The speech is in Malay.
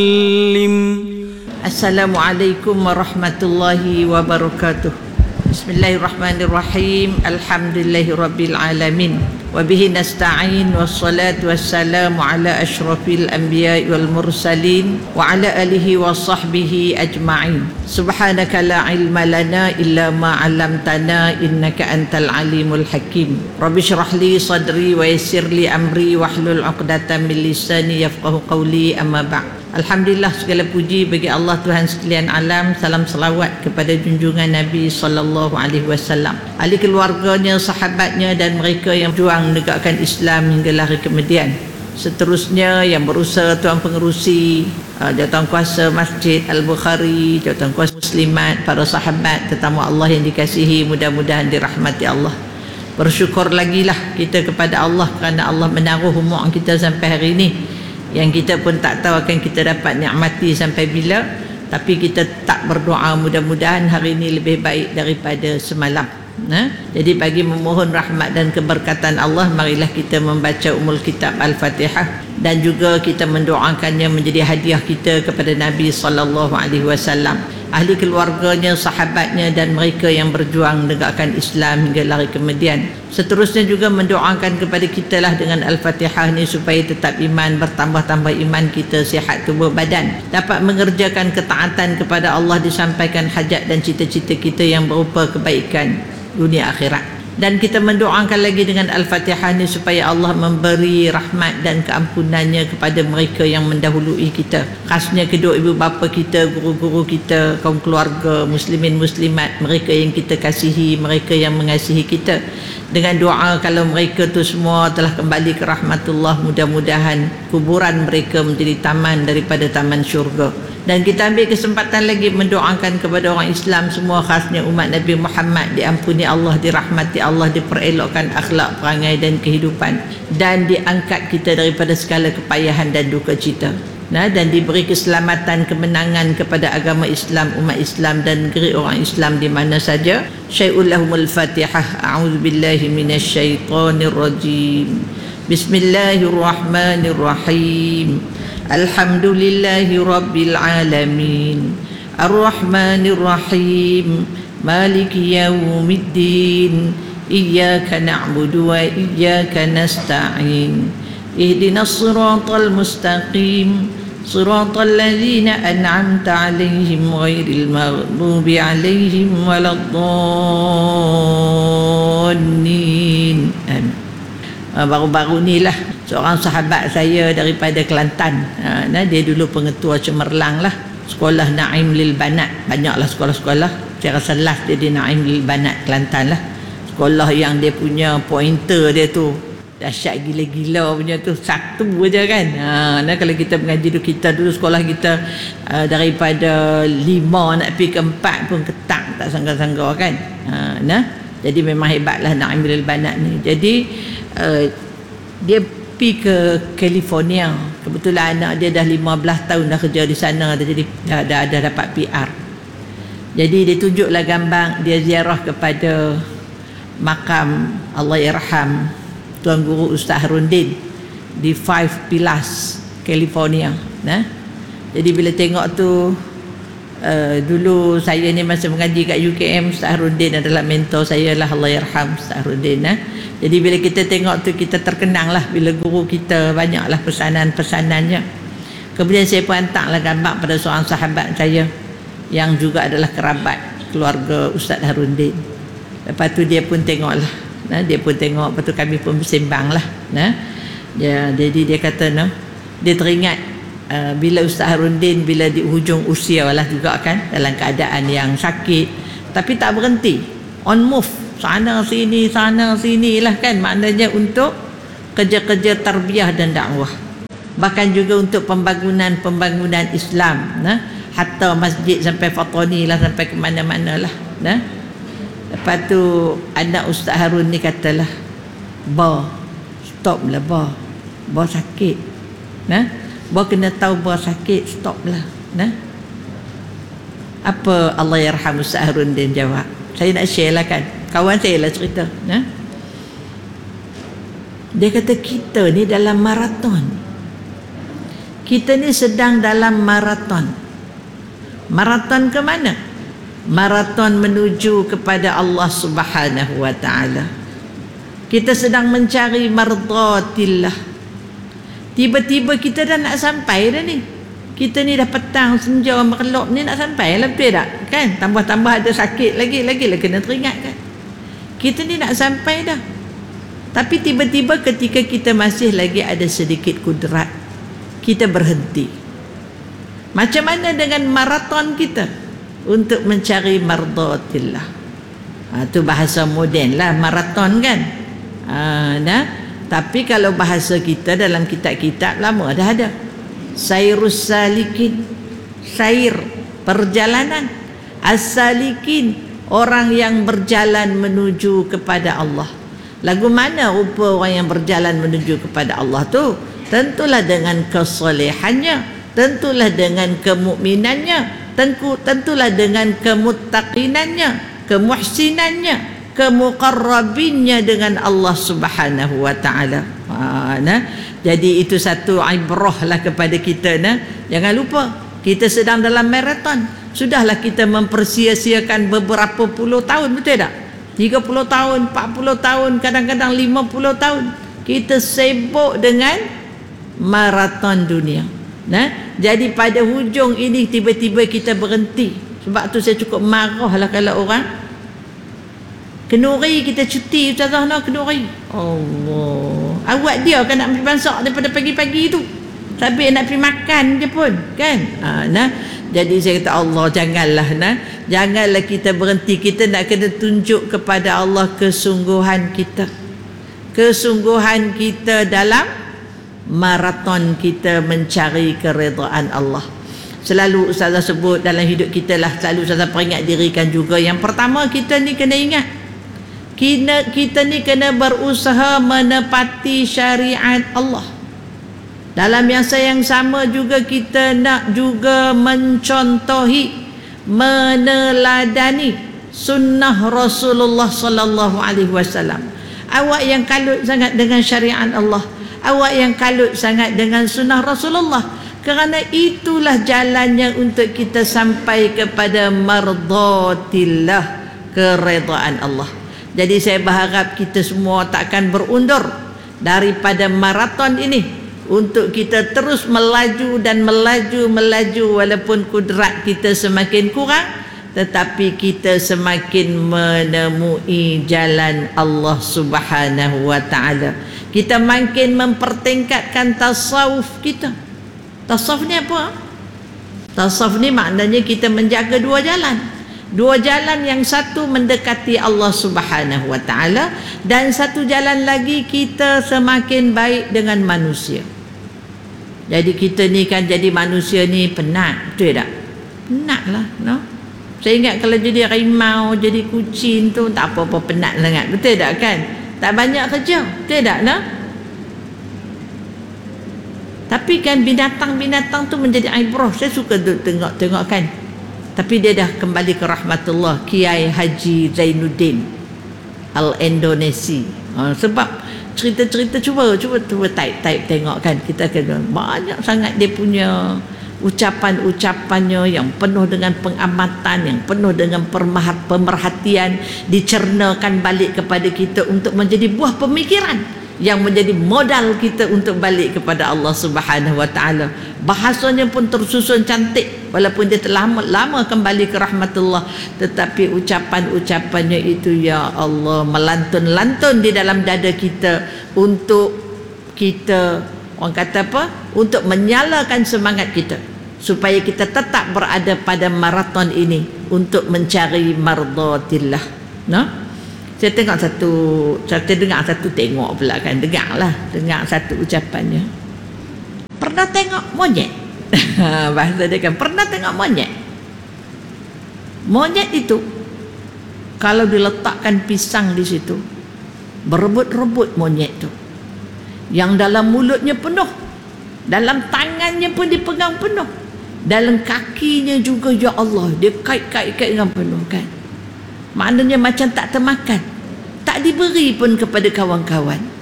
Assalamualaikum warahmatullahi wabarakatuh. Bismillahirrahmanirrahim. Alhamdulillahirabbil alamin. Wa bihi nasta'in wassalatu wassalamu ala asyrafil anbiya'i wal mursalin wa ala alihi wa sahbihi ajma'in. Subhanaka la ilma lana illa ma 'allamtana innaka antal alimul hakim. Rabbi shrah li sadri wa yassir li amri wahlul 'uqdatam min lisani yafqahu qawli, amma ba'd. Alhamdulillah, segala puji bagi Allah Tuhan sekalian alam. Salam selawat kepada junjungan Nabi sallallahu alaihi wasallam, ahli keluarganya, sahabatnya dan mereka yang berjuang menegakkan Islam hingga hari kemudian. Seterusnya yang berusaha, tuan pengerusi, jawatankuasa Masjid Al-Bukhari, jawatankuasa muslimat, para sahabat, tetamu Allah yang dikasihi, mudah-mudahan dirahmati Allah. Bersyukur lagi lah kita kepada Allah kerana Allah menaruh umur kita sampai hari ini, yang kita pun tak tahu akan kita dapat nikmati sampai bila, tapi kita tak berdoa mudah-mudahan hari ini lebih baik daripada semalam. Jadi bagi memohon rahmat dan keberkatan Allah, marilah kita membaca Ummul Kitab Al-Fatihah dan juga kita mendoakannya menjadi hadiah kita kepada Nabi sallallahu alaihi wasallam, ahli keluarganya, sahabatnya dan mereka yang berjuang menegakkan Islam hingga hari kemudian. Seterusnya juga mendoakan kepada kita lah dengan Al-Fatihah ni supaya tetap iman, bertambah-tambah iman kita, sihat tubuh badan, dapat mengerjakan ketaatan kepada Allah, disampaikan hajat dan cita-cita kita yang berupa kebaikan dunia akhirat. Dan kita mendoakan lagi dengan Al-Fatihah ni supaya Allah memberi rahmat dan keampunannya kepada mereka yang mendahului kita, khasnya kedua ibu bapa kita, guru-guru kita, kaum keluarga, muslimin muslimat, mereka yang kita kasihi, mereka yang mengasihi kita, dengan doa kalau mereka tu semua telah kembali ke rahmatullah, mudah-mudahan kuburan mereka menjadi taman daripada taman syurga. Dan kita ambil kesempatan lagi mendoakan kepada orang Islam semua, khasnya umat Nabi Muhammad, diampuni Allah, dirahmati Allah, diperelokkan akhlak, perangai dan kehidupan, dan diangkat kita daripada segala kepayahan dan duka cita, dan diberi keselamatan, kemenangan kepada agama Islam, umat Islam dan negeri orang Islam di mana saja. Syai'ul lahumul Fatihah. A'udzubillahi minasyaitonirrajim. Bismillahirrahmanirrahim. Alhamdulillahi rabbil alamin. Ar-Rahmanir Rahim. Maliki yaumiddin. Iyyaka na'budu wa iyyaka nasta'in. Ihdinas siratal mustaqim. Siratal ladzina an'amta 'alaihim ghairil maghdubi 'alaihim waladdallin. Amin. Baru-baru ni lah seorang sahabat saya daripada Kelantan, dia dulu pengetua Cemerlang lah, sekolah Naim Lil Banat. Banyaklah sekolah-sekolah, saya rasa last dia di Naim Lil Banat Kelantan lah, sekolah yang dia punya pointer dia tu dahsyat gila-gila punya tu, satu aja kan. Kalau kita mengaji dulu, kita dulu sekolah kita daripada 5 nak pergi ke 4 pun ketak, tak sangka-sangka kan. Jadi memang hebatlah Naim Lil Banat ni. Jadi dia pergi ke California. Kebetulan anak dia dah 15 tahun dah kerja di sana, jadi dah dapat PR. Jadi dia tunjuklah gambar dia ziarah kepada makam Allahyarham Tuan Guru Ustaz Harundin di Five Pillars, California. Jadi bila tengok tu, dulu saya ni masa mengaji kat UKM, Ustaz Harundin adalah mentor saya lah, Allahyarham Ustaz Harundin. Jadi bila kita tengok tu, kita terkenang lah bila guru kita banyaklah pesanan-pesanannya. Kemudian saya pun hantarlah gambar pada seorang sahabat saya yang juga adalah kerabat keluarga Ustaz Harundin. Lepas tu dia pun tengok lah, dia pun tengok, lepas tu kami pun bersembang lah. Jadi dia kata dia teringat bila Ustaz Harundin bila di hujung usia lah juga kan, dalam keadaan yang sakit, tapi tak berhenti, on move, sana sini lah kan, maknanya untuk kerja-kerja tarbiyah dan dakwah, bahkan juga untuk pembangunan Islam, hatta masjid sampai Fatani lah, sampai ke mana-mana lah. Lepas tu anak Ustaz Harun ni katalah, stop lah ba sakit, ba kena tahu ba sakit, stop lah. Apa Allahyarham Ustaz Harun dia jawab, saya nak share lah kan, kawan saya lah cerita. Dia kata kita ni dalam maraton, kita ni sedang dalam maraton. Maraton ke mana? Maraton menuju kepada Allah Subhanahu wa taala. Kita sedang mencari mardatillah. Tiba-tiba kita dah nak sampai dah ni. Kita ni dah petang senja merelop ni nak sampai lah, betul tak? Kan? Tambah-tambah ada sakit lagi kena teringat kan. Kita ni nak sampai dah. Tapi tiba-tiba ketika kita masih lagi ada sedikit kudrat, kita berhenti. Macam mana dengan maraton kita untuk mencari mardatillah? Itu bahasa moden lah, maraton kan. Tapi kalau bahasa kita dalam kitab-kitab lama dah ada. Sairus salikin, sair perjalanan, as-salikin orang yang berjalan menuju kepada Allah. Lagu mana rupa orang yang berjalan menuju kepada Allah tu? Tentulah dengan kesolehannya, tentulah dengan kemukminannya, tentulah dengan kemuttaqinannya, kemuhsinannya, kemuqarrabinnya dengan Allah Subhanahu wa taala. Jadi itu satu ibrah lah kepada kita. Jangan lupa kita sedang dalam maraton. Sudahlah kita mempersia-siakan beberapa puluh tahun, betul tak? 30 tahun, 40 tahun, kadang-kadang 50 tahun kita sibuk dengan maraton dunia. Jadi pada hujung ini tiba-tiba kita berhenti. Sebab tu saya cukup marah lah kalau orang kenuri kita cuti, Ustazah nak kenuri. Allah, awak dia kan nak pergi masak daripada pagi-pagi tu, tapi nak pergi makan je pun kan. Jadi saya kata Allah, janganlah kita berhenti. Kita nak kena tunjuk kepada Allah kesungguhan kita, kesungguhan kita dalam maraton kita mencari keredaan Allah. Selalu Ustazah sebut dalam hidup kita lah, selalu Ustazah peringat dirikan juga. Yang pertama, kita ni kena ingat, kita ni kena berusaha menepati syariat Allah. Dalam masa yang sama juga kita nak juga mencontohi, meneladani sunnah Rasulullah sallallahu alaihi wasallam. Awak yang kalut sangat dengan syariat Allah, awak yang kalut sangat dengan sunnah Rasulullah, kerana itulah jalannya untuk kita sampai kepada mardatillah, keredaan Allah. Jadi saya berharap kita semua takkan berundur daripada maraton ini, untuk kita terus melaju dan melaju walaupun kudrat kita semakin kurang, tetapi kita semakin menemui jalan Allah Subhanahu wa taala. Kita makin mempertingkatkan tasawuf kita. Tasawuf ni apa? Tasawuf ni maknanya kita menjaga dua jalan. Dua jalan, yang satu mendekati Allah Subhanahu wa taala, dan satu jalan lagi kita semakin baik dengan manusia. Jadi kita ni kan jadi manusia ni penat, betul tak? Penat lah, no? Saya ingat kalau jadi harimau, jadi kucing tu tak apa-apa, penat sangat, betul tak kan? Tak banyak kerja, betul tak, no? Tapi kan binatang-binatang tu menjadi ibrah. Saya suka tengok kan. Tapi dia dah kembali ke rahmatullah, Kiai Haji Zainuddin Al-Indonesi. Sebab cerita-cerita, cuba type tengok kan, kita kena banyak sangat dia punya ucapan-ucapannya yang penuh dengan pengamatan, yang penuh dengan pemerhatian, dicernakan balik kepada kita untuk menjadi buah pemikiran yang menjadi modal kita untuk balik kepada Allah Subhanahu wa taala. Bahasanya pun tersusun cantik, walaupun dia telah lama kembali ke rahmatullah, tetapi ucapan-ucapannya itu ya Allah melantun-lantun di dalam dada kita, untuk kita, orang kata apa, untuk menyalakan semangat kita supaya kita tetap berada pada maraton ini untuk mencari mardatillah. Saya dengar satu tengok pula kan, dengar satu ucapannya. Pernah tengok monyet? Bahasa dia kan, pernah tengok monyet? Monyet itu kalau diletakkan pisang di situ, berebut-rebut monyet tu. Yang dalam mulutnya penuh, dalam tangannya pun dipegang penuh, dalam kakinya juga ya Allah dia kait-kait dengan penuh kan. Maknanya macam tak termakan, tak diberi pun kepada kawan-kawan.